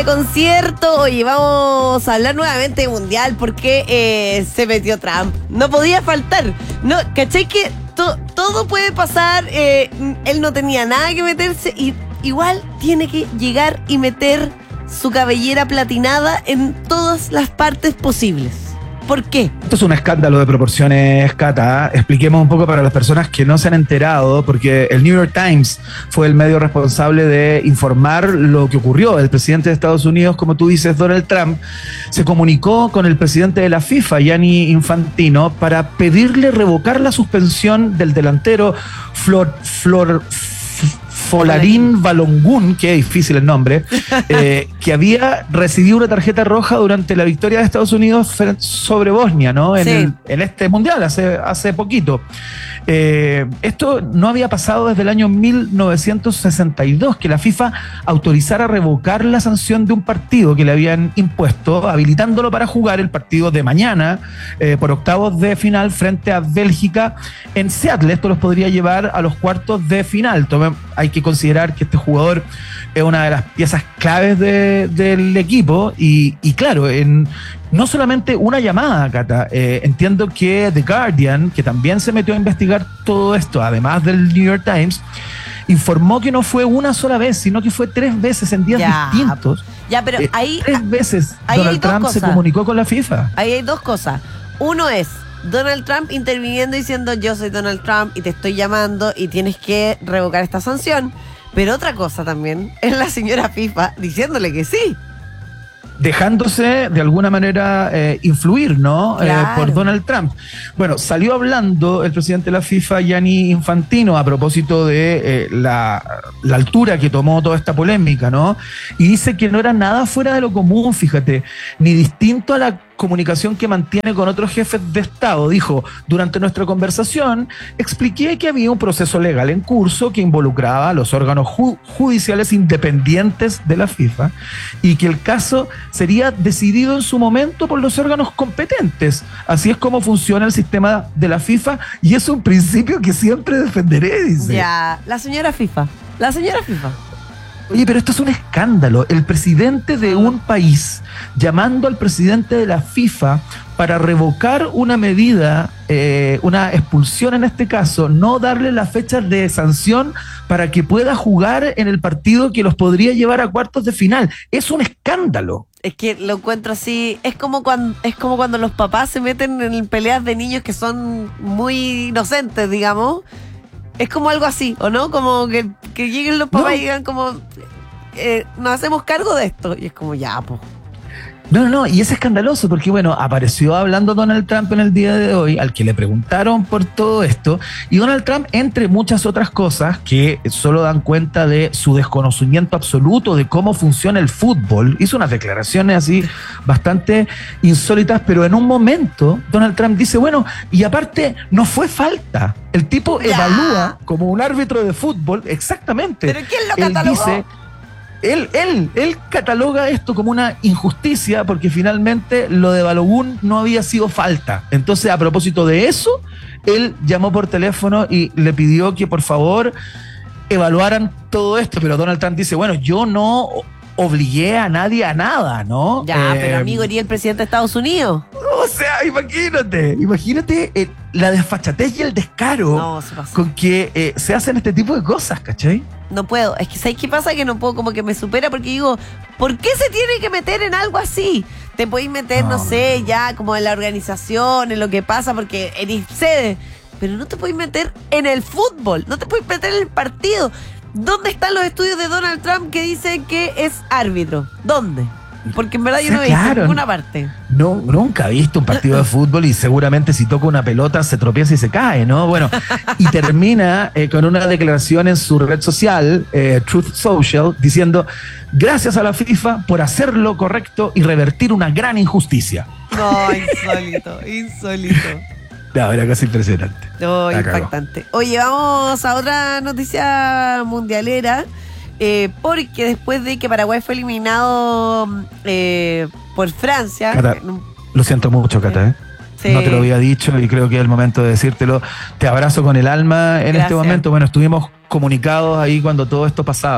Concierto, oye, vamos a hablar nuevamente de mundial porque se metió Trump. No podía faltar. No, ¿cachai? Que todo puede pasar. Él no tenía nada que meterse y igual tiene que llegar y meter su cabellera platinada en todas las partes posibles. ¿Por qué? Esto es un escándalo de proporciones, Cata. Expliquemos un poco para las personas que no se han enterado, porque el New York Times fue el medio responsable de informar lo que ocurrió. El presidente de Estados Unidos, como tú dices, Donald Trump, se comunicó con el presidente de la FIFA, Gianni Infantino, para pedirle revocar la suspensión del delantero Folarin Balogun, que es difícil el nombre, que había recibido una tarjeta roja durante la victoria de Estados Unidos sobre Bosnia, ¿no? En este mundial, hace poquito. Esto no había pasado desde el año 1962, que la FIFA autorizara revocar la sanción de un partido que le habían impuesto, habilitándolo para jugar el partido de mañana por octavos de final frente a Bélgica en Seattle. Esto los podría llevar a los cuartos de final. Hay que considerar que este jugador es una de las piezas claves del equipo y claro, no solamente una llamada, Cata. Entiendo que The Guardian, que también se metió a investigar todo esto, además del New York Times, informó que no fue una sola vez, sino que fue 3 veces en días distintos. Ya, pero ahí 3 veces Donald Trump se comunicó con la FIFA. Ahí hay 2 cosas. Uno es Donald Trump interviniendo diciendo: yo soy Donald Trump y te estoy llamando y tienes que revocar esta sanción. Pero otra cosa también es la señora FIFA diciéndole que sí. Dejándose de alguna manera influir, ¿no? Claro. Por Donald Trump. Bueno, salió hablando el presidente de la FIFA, Gianni Infantino, a propósito de la altura que tomó toda esta polémica, ¿no? Y dice que no era nada fuera de lo común, fíjate, ni distinto a la comunicación que mantiene con otros jefes de Estado. Dijo: durante nuestra conversación expliqué que había un proceso legal en curso que involucraba a los órganos judiciales independientes de la FIFA y que el caso sería decidido en su momento por los órganos competentes. Así es como funciona el sistema de la FIFA y es un principio que siempre defenderé, dice. Ya, la señora FIFA. Oye, pero esto es un escándalo. El presidente de un país llamando al presidente de la FIFA para revocar una medida, una expulsión en este caso, no darle la fecha de sanción para que pueda jugar en el partido que los podría llevar a cuartos de final. Es un escándalo. Es que lo encuentro así, es como cuando los papás se meten en peleas de niños que son muy inocentes, digamos. Es como algo así, ¿o no? Como que lleguen los papás y digan como, nos hacemos cargo de esto. Y es como, ya, pues. No, y es escandaloso porque, bueno, apareció hablando Donald Trump en el día de hoy, al que le preguntaron por todo esto, y Donald Trump, entre muchas otras cosas que solo dan cuenta de su desconocimiento absoluto de cómo funciona el fútbol, hizo unas declaraciones así bastante insólitas, pero en un momento Donald Trump dice: bueno, y aparte no fue falta. El tipo evalúa como un árbitro de fútbol, exactamente. ¿Pero quién lo catalogó? Él dice, Él cataloga esto como una injusticia porque finalmente lo de Balogun no había sido falta. Entonces, a propósito de eso, él llamó por teléfono y le pidió que por favor evaluaran todo esto. Pero Donald Trump dice: bueno, yo no obligué a nadie a nada, ¿no? Ya, pero amigo, ¿y el presidente de Estados Unidos? O sea, imagínate la desfachatez y el descaro con que se hacen este tipo de cosas, ¿cachai? No puedo, es que ¿sabes qué pasa? Que no puedo, como que me supera porque digo, ¿por qué se tiene que meter en algo así? Te podéis meter, no sé, ya como en la organización, en lo que pasa, porque eres sede, pero no te podéis meter en el fútbol, no te podéis meter en el partido. ¿Dónde están los estudios de Donald Trump que dicen que es árbitro? ¿Dónde? Porque en verdad yo no he visto en ninguna parte. No, nunca he visto un partido de fútbol y seguramente si toca una pelota se tropieza y se cae, ¿no? Bueno, y termina con una declaración en su red social, Truth Social, diciendo: gracias a la FIFA por hacer lo correcto y revertir una gran injusticia. No, insólito. No, era casi impresionante. No, impactante. Oye, vamos a otra noticia mundialera. Porque después de que Paraguay fue eliminado por Francia... Cata, lo siento mucho, Cata, Sí. No te lo había dicho y creo que es el momento de decírtelo. Te abrazo con el alma en este momento. Bueno, estuvimos comunicados ahí cuando todo esto pasaba.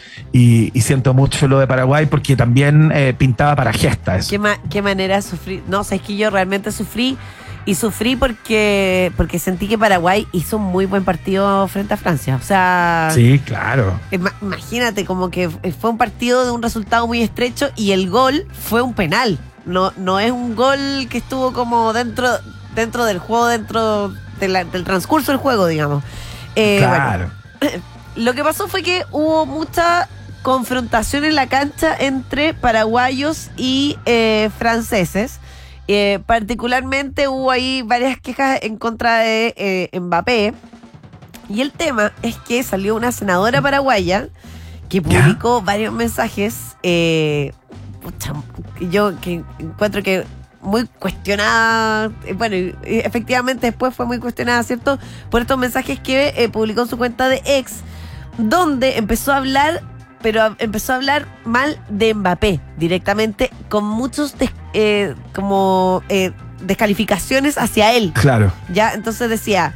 y siento mucho lo de Paraguay porque también pintaba para gesta eso. ¿Qué manera de sufrir? No, o sea, es que yo realmente sufrí porque sentí que Paraguay hizo un muy buen partido frente a Francia. O sea, sí, claro. Imagínate, como que fue un partido de un resultado muy estrecho y el gol fue un penal. No es un gol que estuvo como dentro del juego, dentro del transcurso del juego, digamos. Claro. Bueno, lo que pasó fue que hubo mucha confrontación en la cancha entre paraguayos y franceses. Particularmente hubo ahí varias quejas en contra de Mbappé. Y el tema es que salió una senadora paraguaya que publicó varios mensajes. Yo que encuentro que muy cuestionada, bueno, y efectivamente después fue muy cuestionada, ¿cierto? Por estos mensajes que publicó en su cuenta de X, donde empezó a hablar mal de Mbappé directamente, con muchos descalificaciones hacia él. Claro. Ya, entonces decía: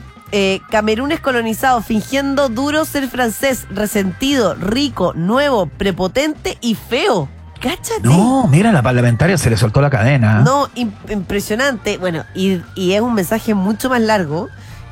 Camerún es colonizado, fingiendo duro ser francés, resentido, rico, nuevo, prepotente y feo. Cáchate. No, mira, la parlamentaria se le soltó la cadena. No, impresionante. Bueno, y es un mensaje mucho más largo,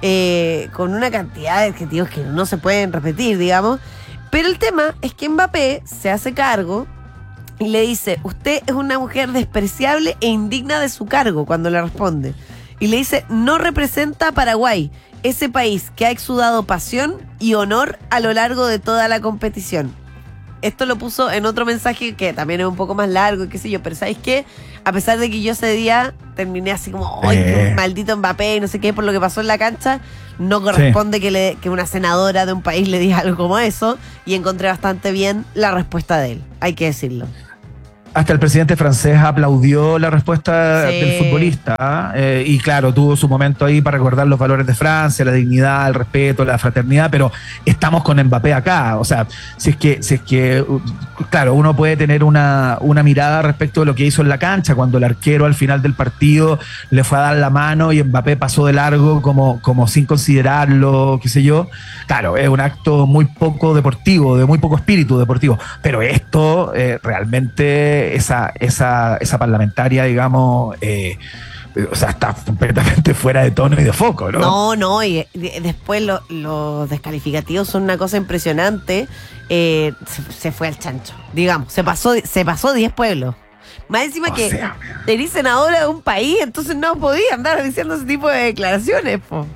con una cantidad de adjetivos que no se pueden repetir, digamos. Pero el tema es que Mbappé se hace cargo y le dice: usted es una mujer despreciable e indigna de su cargo, cuando le responde. Y le dice: no representa a Paraguay, ese país que ha exudado pasión y honor a lo largo de toda la competición. Esto lo puso en otro mensaje que también es un poco más largo y qué sé yo, pero ¿sabes qué? A pesar de que yo ese día terminé así como, ¡ay, maldito Mbappé! Y no sé qué, por lo que pasó en la cancha, no corresponde que una senadora de un país le diga algo como eso, y encontré bastante bien la respuesta de él, hay que decirlo. Hasta el presidente francés aplaudió la respuesta del futbolista, y claro, tuvo su momento ahí para recordar los valores de Francia, la dignidad, el respeto, la fraternidad, pero estamos con Mbappé acá. O sea, si es que claro, uno puede tener una mirada respecto de lo que hizo en la cancha, cuando el arquero al final del partido le fue a dar la mano y Mbappé pasó de largo como sin considerarlo, qué sé yo. Claro, es un acto muy poco deportivo, de muy poco espíritu deportivo, pero esto realmente... Esa parlamentaria, digamos, o sea, está completamente fuera de tono y de foco, ¿no? No, y después los descalificativos son una cosa impresionante. Se fue al chancho, digamos, se pasó 10 pueblos. Más encima eres senadora de un país, entonces no podía andar diciendo ese tipo de declaraciones, po.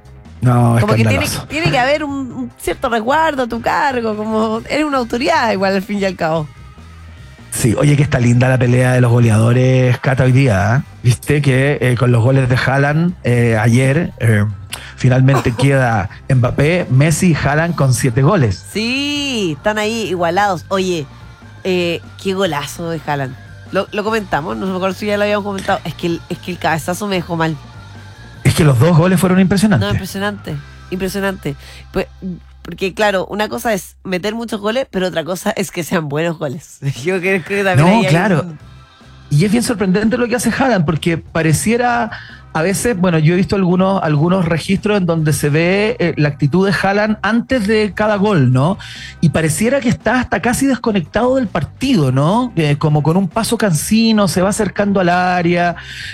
No, como que escandaloso. tiene que haber un cierto resguardo a tu cargo, como eres una autoridad igual al fin y al cabo. Sí, oye, que está linda la pelea de los goleadores, Cata, hoy día, ¿eh? Viste que con los goles de Haaland ayer finalmente queda Mbappé, Messi y Haaland con 7 goles. Sí, están ahí igualados. Oye, qué golazo de Haaland. Lo comentamos, no me acuerdo si ya lo habíamos comentado. Es que el cabezazo me dejó mal. Es que los 2 goles fueron impresionantes. No, impresionante. Pues, porque claro, una cosa es meter muchos goles, pero otra cosa es que sean buenos goles. Yo creo que también claro. Y es bien sorprendente lo que hace Haaland, porque pareciera a veces, bueno, yo he visto algunos registros en donde se ve la actitud de Haaland antes de cada gol, ¿no? Y pareciera que está hasta casi desconectado del partido, ¿no? Como con un paso cansino, se va acercando al área,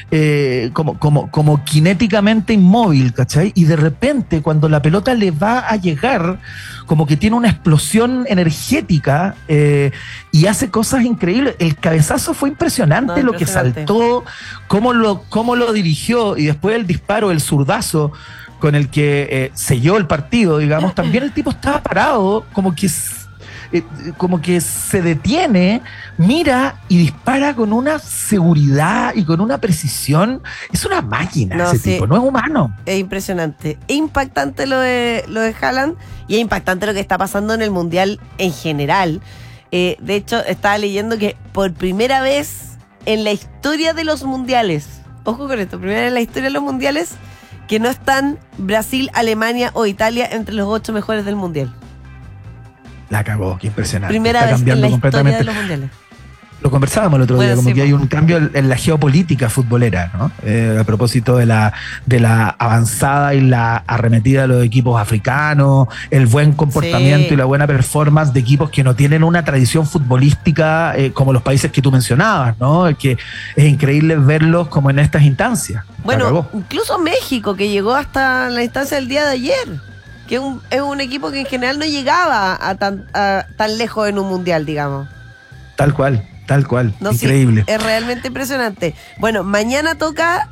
como cinéticamente inmóvil, ¿cachai? Y de repente, cuando la pelota le va a llegar, como que tiene una explosión energética y hace cosas increíbles. El cabezazo fue impresionante, lo que saltó, cómo lo dirigió, y después el disparo, el zurdazo con el que selló el partido, digamos. También el tipo estaba parado, como que se detiene, mira y dispara con una seguridad y con una precisión. Es una máquina tipo, no es humano. Es impresionante. Es impactante lo de Haaland, y es impactante lo que está pasando en el Mundial en general. De hecho, estaba leyendo que por primera vez en la historia de los mundiales, ojo con esto, primera vez en la historia de los mundiales, que no están Brasil, Alemania o Italia entre los 8 mejores del mundial. La cagó, qué impresionante. Primera está vez cambiando en la completamente historia de los mundiales. Lo conversábamos el otro día, como que hay un cambio en la geopolítica futbolera, ¿no? A propósito de la avanzada y la arremetida de los equipos africanos, el buen comportamiento y la buena performance de equipos que no tienen una tradición futbolística como los países que tú mencionabas, ¿no? Que es increíble verlos como en estas instancias. Bueno, incluso México, que llegó hasta la instancia del día de ayer, que es un equipo que en general no llegaba a tan lejos en un mundial, digamos. Tal cual, no, increíble. Sí, es realmente impresionante. Bueno, mañana toca,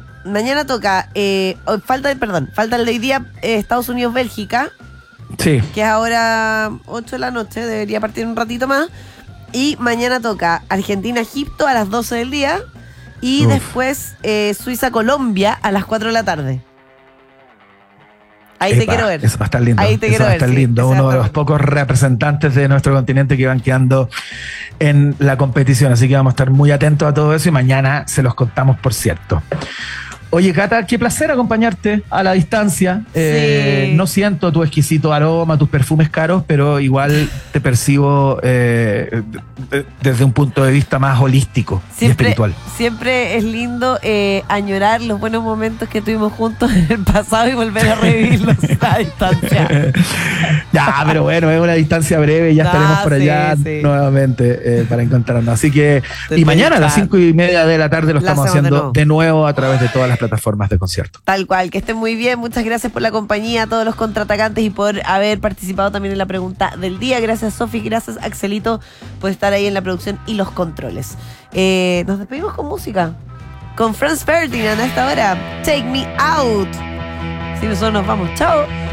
falta el de hoy día, Estados Unidos-Bélgica. Sí. Que es ahora 8 de la noche, debería partir un ratito más. Y mañana toca Argentina-Egipto a las 12 del día. Y después Suiza-Colombia a las 4 de la tarde. Ahí te quiero ver. Eso va a estar lindo. Ahí te quiero ver. Lindo. Uno de los pocos representantes de nuestro continente que van quedando en la competición. Así que vamos a estar muy atentos a todo eso y mañana se los contamos, por cierto. Oye, Cata, qué placer acompañarte a la distancia. Sí. No siento tu exquisito aroma, tus perfumes caros, pero igual te percibo desde un punto de vista más holístico y espiritual. Siempre es lindo añorar los buenos momentos que tuvimos juntos en el pasado y volver a revivirlos a distancia. Ya, pero bueno, es una distancia breve y ya estaremos por allá nuevamente para encontrarnos. Así que, y mañana a las 5:30 de la tarde lo estamos haciendo de nuevo a través de todas las plataformas de concierto. Tal cual, que estén muy bien. Muchas gracias por la compañía a todos los contraatacantes y por haber participado también en la pregunta del día. Gracias, Sofi, gracias, Axelito, por estar ahí en la producción y los controles. Nos despedimos con música. Con Franz Ferdinand a esta hora. Take Me Out. Si nosotros nos vamos. Chao.